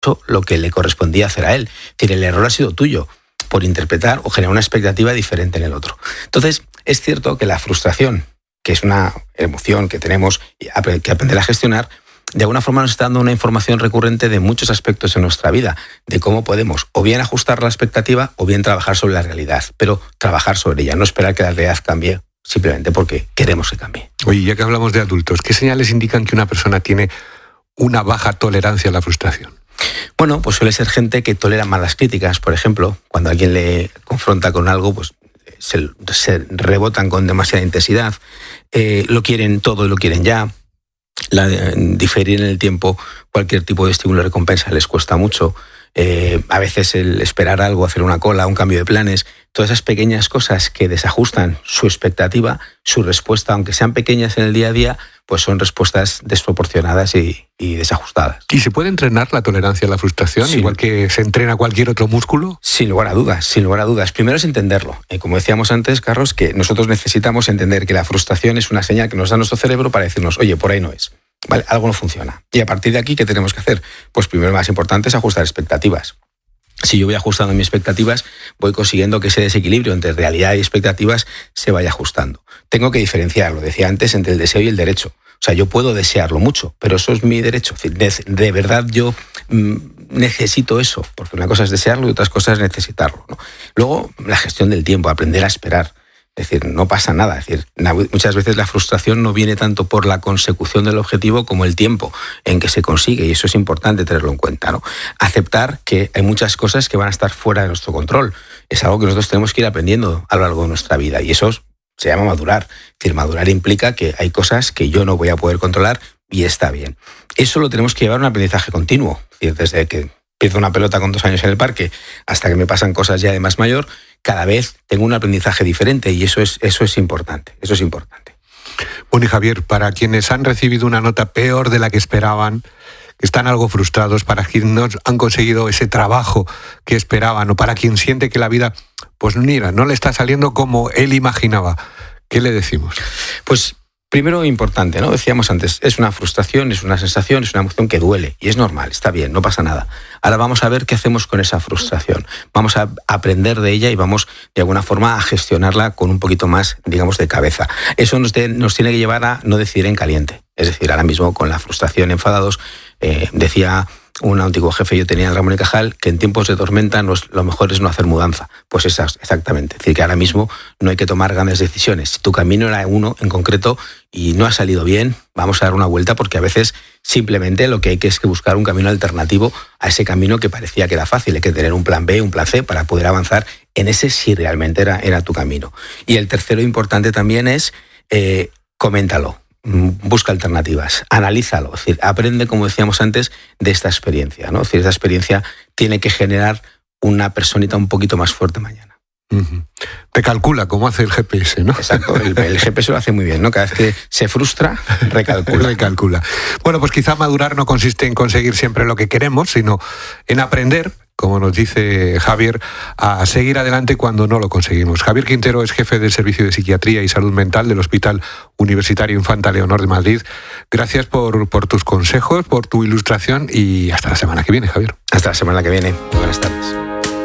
lo que le correspondía hacer a él. Es decir, el error ha sido tuyo por interpretar o generar una expectativa diferente en el otro. Entonces, es cierto que la frustración, que es una emoción que tenemos que aprender a gestionar, de alguna forma nos está dando una información recurrente de muchos aspectos en nuestra vida, de cómo podemos o bien ajustar la expectativa o bien trabajar sobre la realidad, pero trabajar sobre ella, no esperar que la realidad cambie simplemente porque queremos que cambie. Oye, ya que hablamos de adultos, ¿qué señales indican que una persona tiene una baja tolerancia a la frustración? Bueno, pues suele ser gente que tolera malas críticas, por ejemplo, cuando alguien le confronta con algo, pues se rebotan con demasiada intensidad, lo quieren todo y lo quieren ya. Diferir en el tiempo cualquier tipo de estímulo o recompensa les cuesta mucho. A veces el esperar algo, hacer una cola, un cambio de planes, todas esas pequeñas cosas que desajustan su expectativa, su respuesta, aunque sean pequeñas en el día a día, pues son respuestas desproporcionadas y desajustadas. ¿Y se puede entrenar la tolerancia a la frustración, sí, igual que se entrena cualquier otro músculo? Sin lugar a dudas, sin lugar a dudas. Primero es entenderlo. Como decíamos antes, Carlos, que nosotros necesitamos entender que la frustración es una señal que nos da nuestro cerebro para decirnos, oye, por ahí no es. Vale, algo no funciona. Y a partir de aquí, ¿qué tenemos que hacer? Pues primero, más importante es ajustar expectativas. Si yo voy ajustando mis expectativas, voy consiguiendo que ese desequilibrio entre realidad y expectativas se vaya ajustando. Tengo que diferenciar, lo decía antes, entre el deseo y el derecho. O sea, yo puedo desearlo mucho, pero eso es mi derecho. De verdad yo necesito eso, porque una cosa es desearlo y otra cosa es necesitarlo, ¿no? Luego, la gestión del tiempo, aprender a esperar. Es decir, no pasa nada. Es decir, muchas veces la frustración no viene tanto por la consecución del objetivo como el tiempo en que se consigue, y eso es importante tenerlo en cuenta, ¿no? Aceptar que hay muchas cosas que van a estar fuera de nuestro control. Es algo que nosotros tenemos que ir aprendiendo a lo largo de nuestra vida, y eso se llama madurar. Es decir, madurar implica que hay cosas que yo no voy a poder controlar y está bien. Eso lo tenemos que llevar a un aprendizaje continuo. Es decir, desde que empiezo una pelota con 2 años en el parque hasta que me pasan cosas ya de más mayor, cada vez tengo un aprendizaje diferente, y eso es importante. Eso es importante. Bueno, y Javier, para quienes han recibido una nota peor de la que esperaban, que están algo frustrados, para quienes no han conseguido ese trabajo que esperaban, o para quien siente que la vida, pues mira, no le está saliendo como él imaginaba, ¿qué le decimos? Pues primero, importante, ¿no? Decíamos antes, es una frustración, es una sensación, es una emoción que duele, y es normal, está bien, no pasa nada. Ahora vamos a ver qué hacemos con esa frustración. Vamos a aprender de ella y vamos, de alguna forma, a gestionarla con un poquito más, digamos, de cabeza. Eso nos tiene que llevar a no decidir en caliente. Es decir, ahora mismo con la frustración, enfadados, decía un antiguo jefe, yo tenía en Ramón y Cajal, que en tiempos de tormenta lo mejor es no hacer mudanza. Pues exactamente. Es decir, que ahora mismo no hay que tomar grandes decisiones. Si tu camino era uno en concreto y no ha salido bien, vamos a dar una vuelta, porque a veces simplemente lo que hay que es que buscar un camino alternativo a ese camino que parecía que era fácil. Hay que tener un plan B, un plan C para poder avanzar en ese si realmente era tu camino. Y el tercero importante también es coméntalo. Busca alternativas, analízalo, es decir, aprende, como decíamos antes, de esta experiencia, ¿no? Es decir, esta experiencia tiene que generar una personita un poquito más fuerte mañana. Uh-huh. Te calcula, como hace el GPS, ¿no? Exacto, el GPS lo hace muy bien, ¿no? Cada vez que se frustra, recalcula. Recalcula. Bueno, pues quizá madurar no consiste en conseguir siempre lo que queremos, sino en aprender, como nos dice Javier, a seguir adelante cuando no lo conseguimos. Javier Quintero es jefe del Servicio de Psiquiatría y Salud Mental del Hospital Universitario Infanta Leonor de Madrid. Gracias por tus consejos, por tu ilustración, y hasta la semana que viene, Javier. Hasta la semana que viene. Buenas tardes.